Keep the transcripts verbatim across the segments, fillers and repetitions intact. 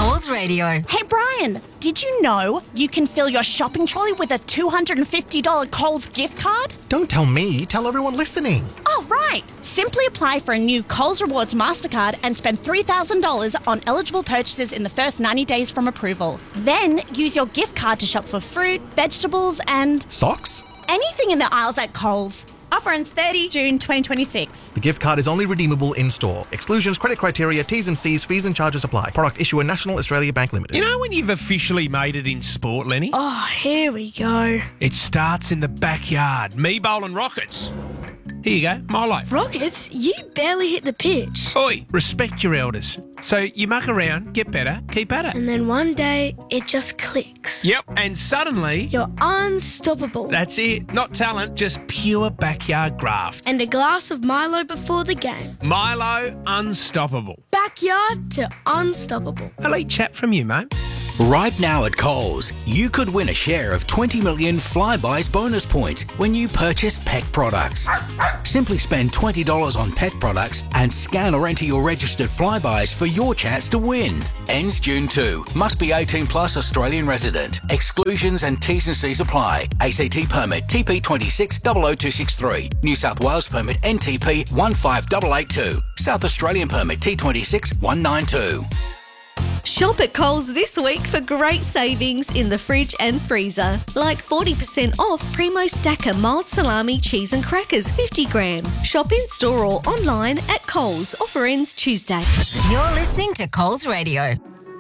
Coles Radio. Hey Brian, did you know you can fill your shopping trolley with a two hundred fifty dollars Coles gift card? Don't tell me, tell everyone listening. Oh, right. Simply apply for a new Coles Rewards MasterCard and spend three thousand dollars on eligible purchases in the first ninety days from approval. Then use your gift card to shop for fruit, vegetables and... Socks? anything in the aisles at Coles. Offer ends thirtieth of June twenty twenty-six. The gift card is only redeemable in-store. Exclusions, credit criteria, T's and C's, fees and charges apply. Product issuer National Australia Bank Limited. You know when you've officially made it in sport, Lenny? Oh, here we go. It starts in the backyard. Me bowling rockets. Here you go, my life. Rockets, you barely hit the pitch. Oi, respect your elders. So you muck around, get better, keep at it. And then one day, it just clicks. Yep, and suddenly... You're unstoppable. That's it. Not talent, just pure backyard graft. And a glass of Milo before the game. Milo, unstoppable. Backyard to unstoppable. Elite chat from you, mate. Right now at Coles, you could win a share of twenty million Flybuys bonus points when you purchase pet products. Simply spend twenty dollars on pet products and scan or enter your registered Flybuys for your chance to win. Ends June second. Must be eighteen plus Australian resident. Exclusions and T's and C's apply. A C T permit T P two six zero zero two six three. New South Wales permit N T P one five eight eight two. South Australian permit T two six one nine two. Shop at Coles this week for great savings in the fridge and freezer. Like forty percent off Primo Stacker mild salami cheese and crackers fifty gram. Shop in store or online at Coles. Offer ends Tuesday. You're listening to Coles Radio.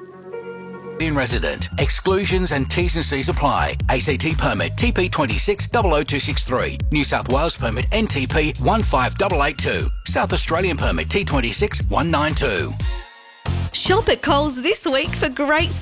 In resident. Exclusions and T's and C's apply. A C T permit T P two six zero zero two six three. New South Wales permit N T P one five eight eight two. South Australian permit T two six one nine two. Shop at Coles this week for great